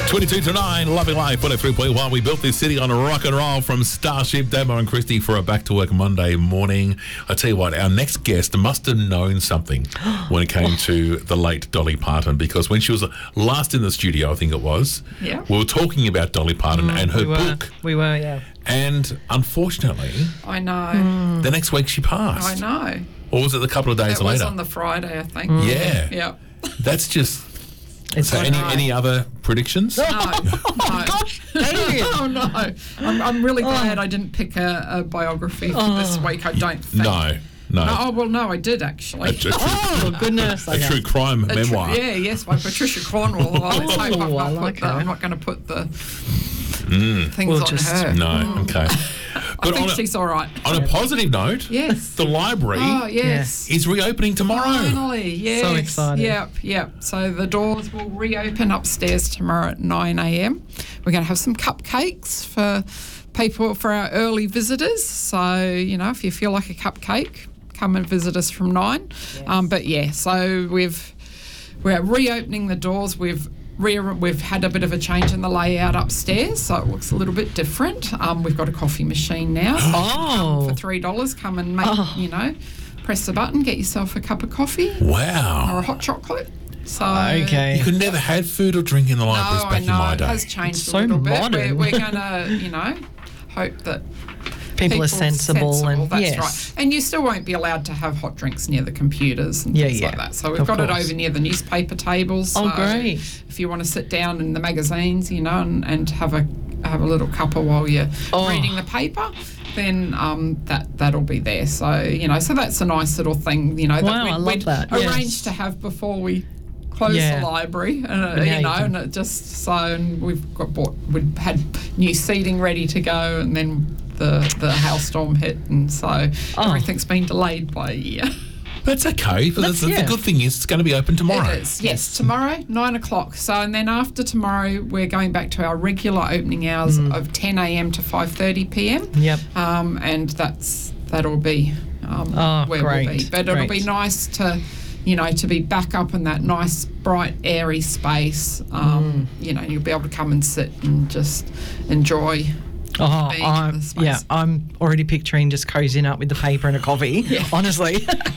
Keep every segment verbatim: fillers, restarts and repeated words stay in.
twenty-two to nine, Loving Life, one oh three point one. We built this city on rock and roll from Starship. Damo and Christy for a back-to-work Monday morning. I tell you what, our next guest must have known something when it came to the late Dolly Parton, because when she was last in the studio, I think it was, yeah. we were talking about Dolly Parton mm, and her we book. We were, yeah. And unfortunately, I know. Mm. the next week she passed. I know. Or was it a couple of days it later? It was on the Friday, I think. Mm. Yeah. Yeah. That's just... It's so any, any other predictions? No, no. Oh, no. I'm, I'm really glad oh. I didn't pick a, a biography for oh. this week, I don't think. No, no. no oh, well, no, I did, actually. A, a true, oh, goodness. A true crime a memoir. Tr- yeah, yes, by Patricia Cornwall. I let's hope I'm not, like the, I'm not going to put the mm. things we'll on just, her. No, mm. okay. But I think she's all right. On a positive note, yes, the library oh, yes. is reopening tomorrow. Finally, yes. So excited. Yep, yep. So the doors will reopen upstairs tomorrow at nine a.m. We're going to have some cupcakes for people, for our early visitors. So, you know, if you feel like a cupcake, come and visit us from nine. Yes. Um, but, yeah, so we've, we're reopening the doors. We've We've had a bit of a change in the layout upstairs, so it looks a little bit different. Um, we've got a coffee machine now. So oh. for three dollars, come and make, oh. you know, press the button, get yourself a cup of coffee. Wow. Or a hot chocolate. So okay. You could never have food or drink in the libraries no, back I know, in my day. It has changed it's so a little modern. bit. We're, we're going to, you know, hope that people, people are sensible, sensible and that's yes. right. And you still won't be allowed to have hot drinks near the computers and yeah, things yeah. like that. So we've of got course. it over near the newspaper tables. Oh, so great. if you want to sit down in the magazines, you know, and, and have a have a little cuppa while you're oh. reading the paper, then um, that, that'll be there. So, you know, so that's a nice little thing, you know, wow, that we'd, I love we'd that. arranged yes. to have before we close yeah. the library, and uh, yeah, you you know, can. and it just so and we've got bought, we'd had new seating ready to go, and then the the hailstorm hit, and so oh. everything's been delayed by a year. That's okay. But That's, the, yeah. the good thing is it's going to be open tomorrow. It is, yes, tomorrow, nine o'clock. So, and then after tomorrow, we're going back to our regular opening hours mm. of ten a.m. to five thirty p.m. Yep. Um, and that's that'll be um, oh, where great. we'll be. But it'll great. be nice to, you know, to be back up in that nice, bright, airy space. Um, mm. You know, you'll be able to come and sit and just enjoy. Oh, I'm, yeah, I'm already picturing just cozying up with the paper and a coffee, yeah. honestly.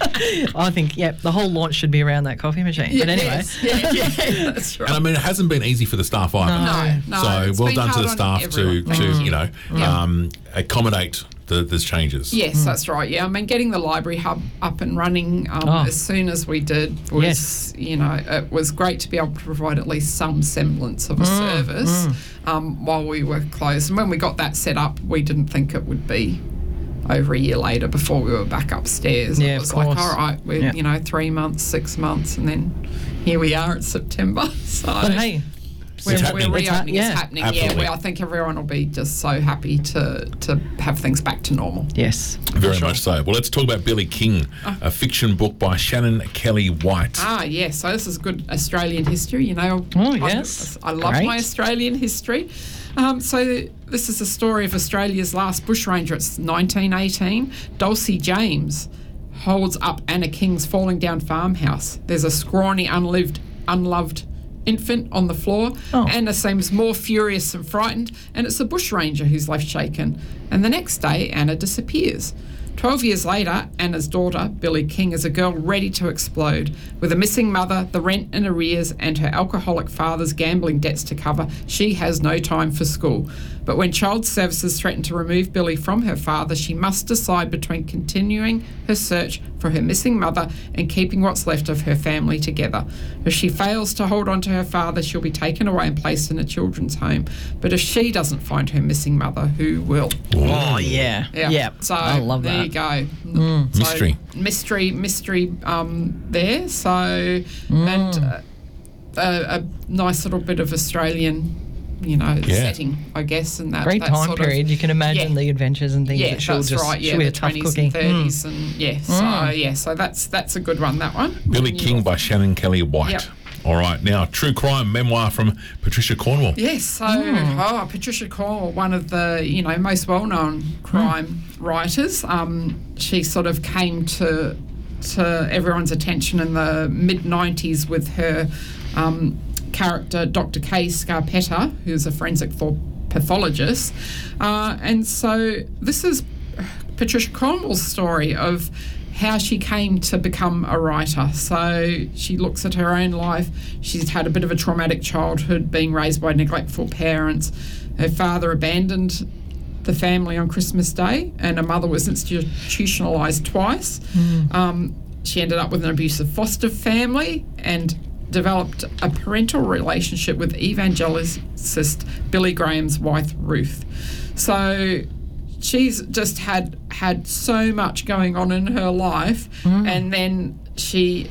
I think, yeah, the whole launch should be around that coffee machine. Yeah, but anyway. yes, yeah, yeah, that's right. And I mean, it hasn't been easy for the staff either. No, no. So it's well been done to hard the on staff to, everyone. to Mm. you know, Yeah. um, accommodate the, these changes. Yes, mm. that's right. Yeah, I mean, getting the library hub up and running um, oh. as soon as we did was, yes. you know, it was great to be able to provide at least some semblance of a mm. service mm. um, while we were closed. And when we got that set up, we didn't think it would be over a year later before we were back upstairs. Yeah, it was of course. like, all right, we're, yeah. you know, three months, six months, and then here we are at September. So but hey, We're, It's we're happening. reopening. It's It's ha- happening. Absolutely. Yeah, we, I think everyone will be just so happy to to have things back to normal. yes. Very sure. much so. Well, let's talk about Billy King, Oh. a fiction book by Shannon Kelly White. Ah, yes. So this is good Australian history. You know, Oh, I- yes. I, love Great. my Australian history. Um, so this is the story of Australia's last bushranger. It's nineteen eighteen. Dulcie James holds up Anna King's falling down farmhouse. There's a scrawny, unlived, unloved infant on the floor. Oh. Anna seems more furious and frightened, and it's the bushranger who's left shaken. And the next day, Anna disappears. Twelve years later, Anna's daughter, Billy King, is a girl ready to explode. With a missing mother, the rent in arrears, and her alcoholic father's gambling debts to cover, she has no time for school. But when Child Services threaten to remove Billy from her father, she must decide between continuing her search for her missing mother and keeping what's left of her family together. If she fails to hold on to her father, she'll be taken away and placed in a children's home. But if she doesn't find her missing mother, who will? Oh, yeah. Yeah. yeah. So I love there that. you go. Mm. So, Mystery. Mystery, mystery um, there. So, Mm. and uh, a, a nice little bit of Australian, you know, Yeah. setting, I guess, and that Great that time sort period. Of, You can imagine yeah. the adventures and things yeah, that she'll that's just right. Yeah, she'll be the a tough twenties cookie. and thirties, Mm. and yeah. So Mm. yeah, so that's that's a good one. That one. Billy And King you- by Shannon Kelly White. Yep. All right, now, true crime memoir from Patricia Cornwall. Yes, so Mm. oh, Patricia Cornwall, one of the you know most well-known crime mm. writers. Um, she sort of came to to everyone's attention in the mid nineties with her um, character, Doctor Kay Scarpetta, who's a forensic pathologist. Uh, and so this is Patricia Cornwell's story of how she came to become a writer. So she looks at her own life. She's had a bit of a traumatic childhood, being raised by neglectful parents. Her father abandoned the family on Christmas Day, and her mother was institutionalised twice. Mm. Um, she ended up with an abusive foster family and developed a parental relationship with evangelist Billy Graham's wife, Ruth. So she's just had had so much going on in her life, mm. and then she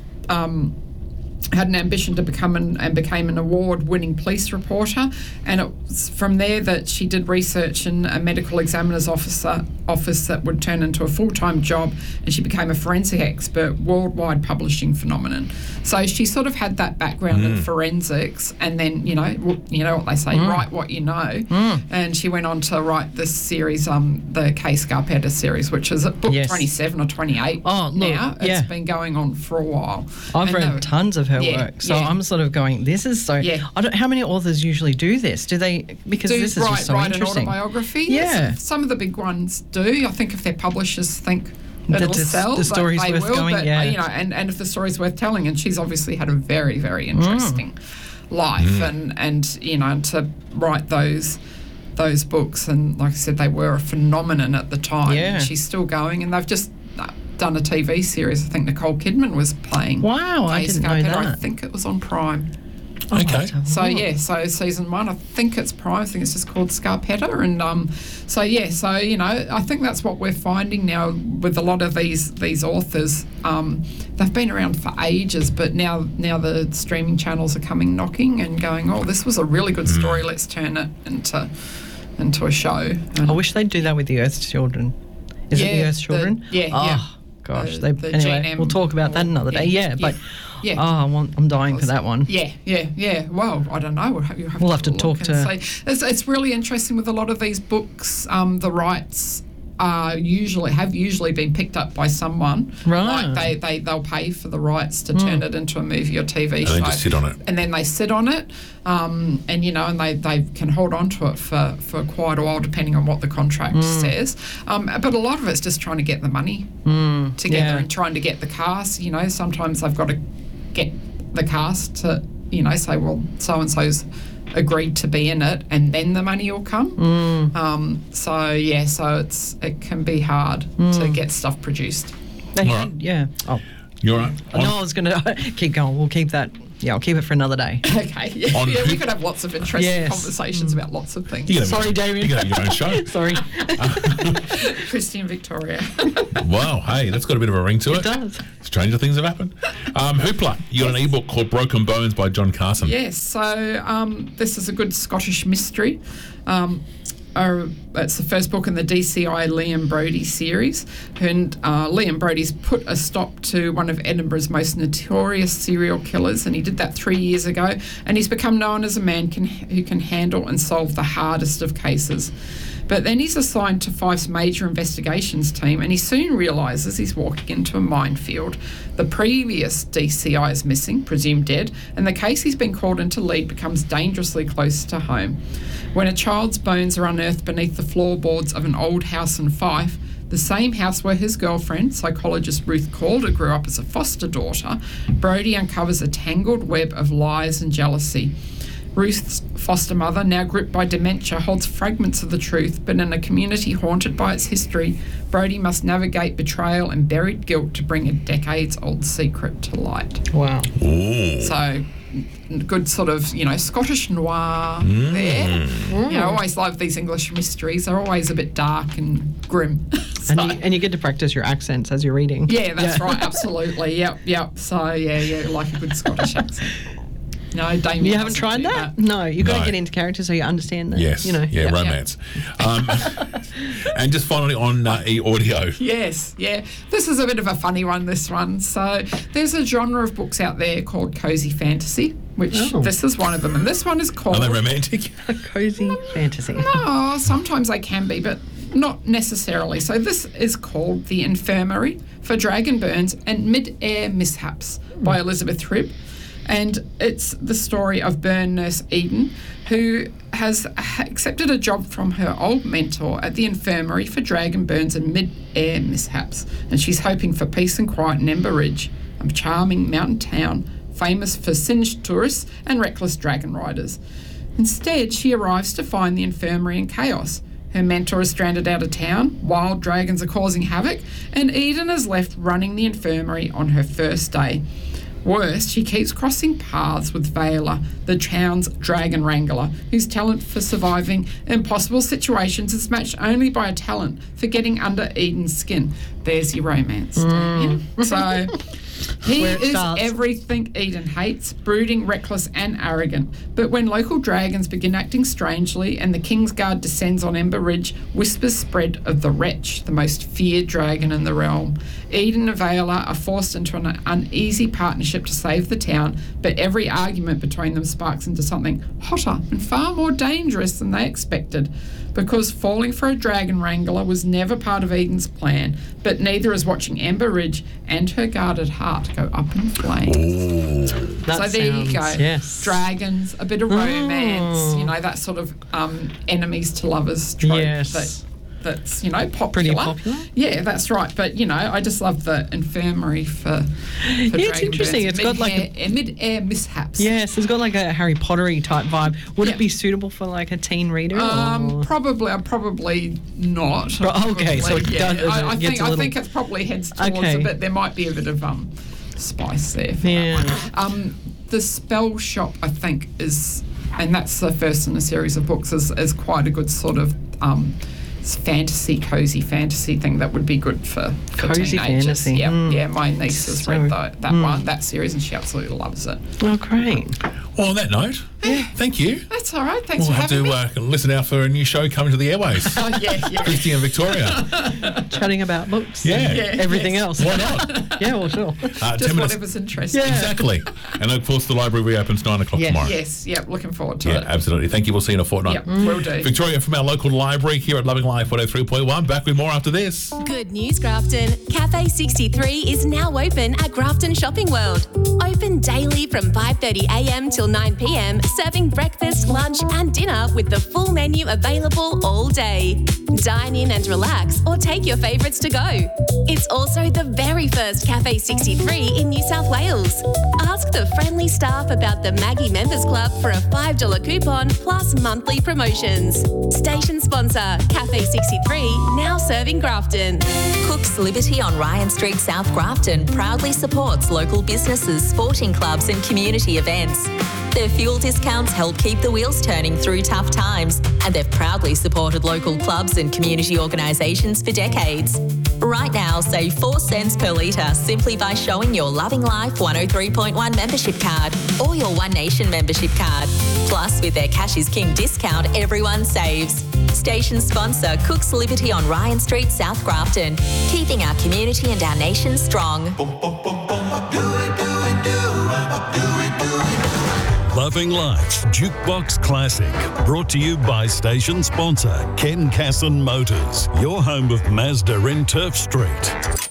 um, had an ambition to become an, and became an award-winning police reporter, and it was from there that she did research in a medical examiner's officer office that would turn into a full-time job, and she became a forensic expert, worldwide publishing phenomenon. So she sort of had that background mm. in forensics, and then, you know, you know what they say, mm. write what you know. Mm. And she went on to write this series, um, the Kay Scarpetta series, which is at book yes. twenty-seven or twenty-eight oh, look, now. Yeah. It's been going on for a while. I've and read were, tons of her yeah, work, so yeah. I'm sort of going, this is so... Yeah. I don't, how many authors usually do this? Do they... Because do this is write, just so write interesting. Write an autobiography? Yeah. Yes, some of the big ones do. I think if their publishers think that it'll the, sell, the story's they worth will, going, but, yeah. you know, and, and if the story's worth telling, and she's obviously had a very, very interesting mm. life, mm. and, and, you know, to write those those books, and like I said, they were a phenomenon at the time. Yeah. And she's still going, and they've just done a T V series. I think Nicole Kidman was playing. Wow, I didn't know that. I think it was on Prime. Okay. So yeah, so season one, I think it's Prime. I think it's just called Scarpetta, and um, so yeah, so you know, I think that's what we're finding now with a lot of these these authors. Um, they've been around for ages, but now now the streaming channels are coming knocking and going, oh, this was a really good story. Mm. Let's turn it into into a show. And I wish they'd do that with the Earth's Children. Is yeah, it the Earth's Children? The, yeah, oh, yeah. Gosh, the, they, the anyway, G M we'll talk about that another day. Yeah, yeah but yeah. oh, I want, I'm dying for that one. Yeah, yeah, yeah. Well, I don't know. We'll have, have we'll to, have to talk to. Say. It's, it's really interesting with a lot of these books. Um, the rights are usually have usually been picked up by someone. Right. Like they, they they'll pay for the rights to turn mm. it into a movie or T V and show. And then just sit on it. And then they sit on it, um, and you know, and they, they can hold on to it for, for quite a while, depending on what the contract mm. says. Um, but a lot of it's just trying to get the money mm. together yeah. and trying to get the cast. You know, sometimes they've got to get the cast to, you know, say, well, so and so's agreed to be in it, and then the money will come. Mm. Um, so yeah, so it's it can be hard mm. to get stuff produced. They All had, right. yeah. Oh, you're right. On, no, I was going to keep going. We'll keep that. Yeah, I'll keep it for another day. Okay. Yeah, On yeah who- we could have lots of interesting Yes. conversations Mm. about lots of things. You can have Sorry, your- Damien. You can have your own show. Sorry. Christy and Victoria. Wow, hey, that's got a bit of a ring to it. It does. Stranger things have happened. Um, Hoopla, you got an ebook called Broken Bones by John Carson. Yes, so um, this is a good Scottish mystery. Um, uh, it's the first book in the D C I Liam Brody series, and uh, Liam Brody's put a stop to one of Edinburgh's most notorious serial killers, and he did that three years ago, and he's become known as a man can, who can handle and solve the hardest of cases. But then he's assigned to Fife's major investigations team, and he soon realises he's walking into a minefield. The previous D C I is missing, presumed dead, and the case he's been called in to lead becomes dangerously close to home. When a child's bones are unearthed beneath the floorboards of an old house in Fife, the same house where his girlfriend, psychologist Ruth Calder, grew up as a foster daughter, Brody uncovers a tangled web of lies and jealousy. Ruth's foster mother, now gripped by dementia, holds fragments of the truth, but in a community haunted by its history, Brody must navigate betrayal and buried guilt to bring a decades-old secret to light. Wow. Ooh. So, good sort of, you know, Scottish noir Mm. there. Mm. You know, I always love these English mysteries. They're always a bit dark and grim. So- And you, and you get to practice your accents as you're reading. yeah, that's right, absolutely. Yep, yep. So, yeah, yeah, like a good Scottish accent. No, Damien. You haven't doesn't tried do that? No, you've got No. to get into character so you understand that. Yes, You know. yeah, yeah. romance. Um, and just finally on uh, e-audio. Yes, yeah. This is a bit of a funny one, this one. So there's a genre of books out there called cozy fantasy, which Oh. this is one of them. And this one is called... Are they romantic? A cozy fantasy. Oh, sometimes they can be, but not necessarily. So this is called The Infirmary for Dragon Burns and Mid-Air Mishaps by Elizabeth Tribb. And it's the story of burn nurse Eden, who has accepted a job from her old mentor at the infirmary for dragon burns and mid-air mishaps. And she's hoping for peace and quiet in Ember Ridge, a charming mountain town famous for singed tourists and reckless dragon riders. Instead, she arrives to find the infirmary in chaos. Her mentor is stranded out of town, wild dragons are causing havoc, and Eden is left running the infirmary on her first day. Worse, she keeps crossing paths with Vela, the town's dragon wrangler, whose talent for surviving impossible situations is matched only by a talent for getting under Eden's skin. There's your romance. Mm. So he is starts. everything Eden hates, brooding, reckless and arrogant. But when local dragons begin acting strangely and the Kingsguard descends on Ember Ridge, whispers spread of the Wretch, the most feared dragon in the realm. Eden and Vela are forced into an uneasy partnership to save the town, but every argument between them sparks into something hotter and far more dangerous than they expected. Because falling for a dragon wrangler was never part of Eden's plan, but neither is watching Ember Ridge and her guarded heart go up in flames. Ooh. So That there you go. sounds- yes. Dragons, a bit of romance, Oh. you know, that sort of um, enemies to lovers trope Yes. that that's, you know, popular. Pretty popular. Yeah, that's right. But, you know, I just love the infirmary for, for Yeah, it's dragon interesting. birds. It's got like Mid-air- uh, mid-air mishaps. Yes, it's got like a Harry Pottery type vibe. Would Yeah. it be suitable for like a teen reader? Um, or? probably, uh, probably not. Right, okay, so it Probably, yeah. does- I, I it gets think a I little- think it's probably heads towards Okay. a bit. There might be a bit of um, spice there. For Yeah. that one. Um, the Spell Shop, I think, is, and that's the first in a series of books, is, is quite a good sort of um, fantasy, cozy fantasy thing that would be good for, for Cozy teenagers. fantasy, Yeah, mm. yeah. My niece has So- read the, that mm. one, that series, and she absolutely loves it. Oh, great. Well, on that note, thank you. That's all right. Thanks We'll for have having to me. uh, listen out for a new show coming to the airways. Oh, yeah, yeah. Christy and Victoria. Chatting about books. Yeah. and Yeah, everything yes. else. Why not? Yeah, well, sure. Uh, Just ten minutes. whatever's interesting. Yeah. Exactly. And of course, the library reopens nine o'clock Yes. tomorrow. Yes, yep, looking forward to Yeah, it. absolutely. Thank you. We'll see you in a fortnight. Yep, will do. Victoria from our local library here at Loving Life one oh three point one. Back with more after this. Good news, Grafton. Cafe sixty-three is now open at Grafton Shopping World. Open daily from five thirty a m till nine p m, serving breakfast, lunch and dinner with the full menu available all day. Dine in and relax or take your favourites to go. It's also the very first Cafe sixty-three in New South Wales. Ask the friendly staff about the Maggie Members Club for a five dollar coupon plus monthly promotions. Station sponsor, Cafe sixty-three, now serving Grafton. Cook's Liberty on Ryan Street, South Grafton proudly supports local businesses, sporting clubs and community events. Their fuel discounts help keep the wheels turning through tough times, and they've proudly supported local clubs and community organisations for decades. Right now, save four cents per litre simply by showing your Loving Life one oh three point one membership card or your One Nation membership card. Plus, with their Cash is King discount, everyone saves. Station sponsor, Cook's Liberty on Ryan Street, South Grafton, keeping our community and our nation strong. Loving Life Jukebox Classic, brought to you by station sponsor Ken Casson Motors, your home of Mazda in Turf Street.